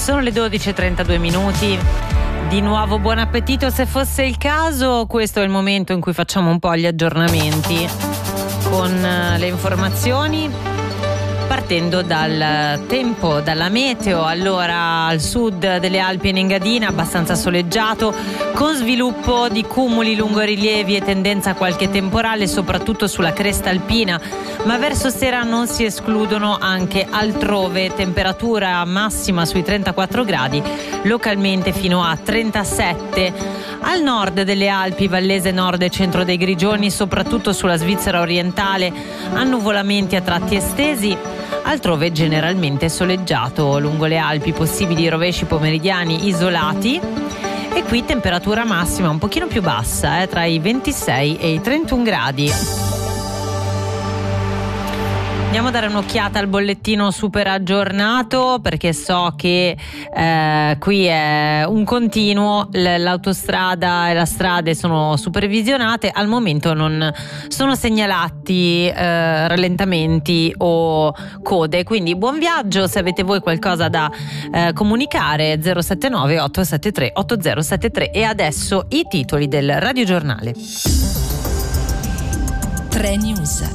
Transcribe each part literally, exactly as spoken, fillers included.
Sono le dodici e trentadue minuti. Di nuovo buon appetito se fosse il caso. Questo è il momento in cui facciamo un po' gli aggiornamenti con le informazioni, partendo dal tempo, dalla meteo. Allora, al sud delle Alpi e in Engadina abbastanza soleggiato, con sviluppo di cumuli lungorilievi e tendenza a qualche temporale soprattutto sulla cresta alpina, ma verso sera non si escludono anche altrove. Temperatura massima sui trentaquattro gradi, localmente fino a trentasette. Al nord delle Alpi, Vallese Nord e centro dei Grigioni, soprattutto sulla Svizzera orientale, annuvolamenti a tratti estesi. Altrove generalmente soleggiato. Lungo le Alpi possibili rovesci pomeridiani isolati. E qui temperatura massima un pochino più bassa, eh, tra i ventisei e i trentuno gradi. Andiamo a dare un'occhiata al bollettino super aggiornato, perché so che eh, qui è un continuo, l'autostrada e la strade sono supervisionate, al momento non sono segnalati eh, rallentamenti o code, quindi buon viaggio. Se avete voi qualcosa da eh, comunicare, zero sette nove otto sette tre otto zero sette tre. E adesso i titoli del radiogiornale. tre News.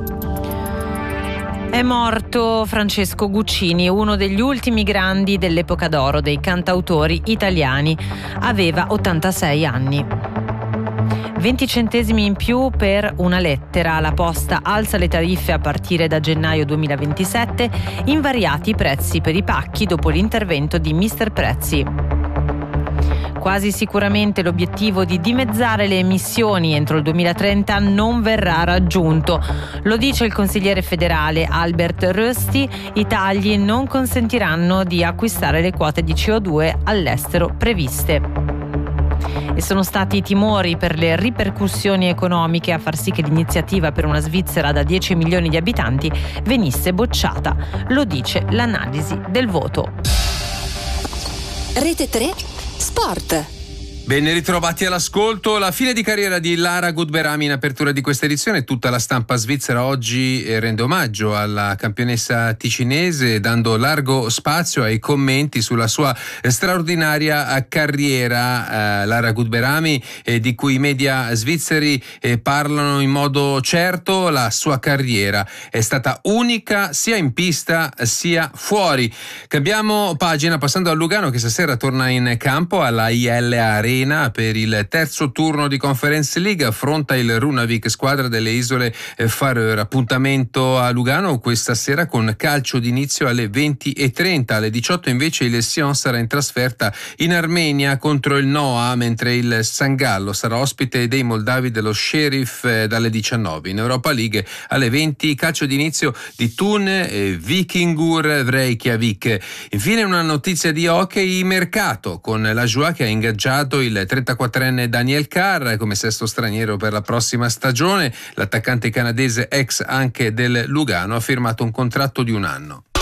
È morto Francesco Guccini, uno degli ultimi grandi dell'epoca d'oro dei cantautori italiani. Aveva ottantasei anni. venti centesimi in più per una lettera. La Posta alza le tariffe a partire da gennaio duemilaventisette. Invariati i prezzi per i pacchi dopo l'intervento di Mister Prezzi. Quasi sicuramente l'obiettivo di dimezzare le emissioni entro il duemilatrenta non verrà raggiunto. Lo dice il consigliere federale Albert Rösti. I tagli non consentiranno di acquistare le quote di C O due all'estero previste. E sono stati i timori per le ripercussioni economiche a far sì che l'iniziativa per una Svizzera da dieci milioni di abitanti venisse bocciata. Lo dice l'analisi del voto. Rete tre Sport. Ben ritrovati all'ascolto. La fine di carriera di Lara Gutberami in apertura di questa edizione. Tutta la stampa svizzera oggi rende omaggio alla campionessa ticinese, dando largo spazio ai commenti sulla sua straordinaria carriera. Eh, Lara Gutberami, eh, di cui i media svizzeri eh, parlano in modo certo. La sua carriera è stata unica sia in pista sia fuori. Cambiamo pagina passando a Lugano, che stasera torna in campo alla I L Arena per il terzo turno di Conference League. Affronta il Runavik, squadra delle isole Faroe. Appuntamento a Lugano questa sera con calcio d'inizio alle venti e trenta. Alle diciotto invece il Sion sarà in trasferta in Armenia contro il Noah, mentre il San Gallo sarà ospite dei moldavi dello Sheriff dalle diciannove. In Europa League alle venti calcio d'inizio di Thun e Vikingur Reykjavik. Infine una notizia di hockey mercato, con la Joie che ha ingaggiato il trentaquattrenne Daniel Carr come sesto straniero per la prossima stagione. L'attaccante canadese, ex anche del Lugano, ha firmato un contratto di un anno.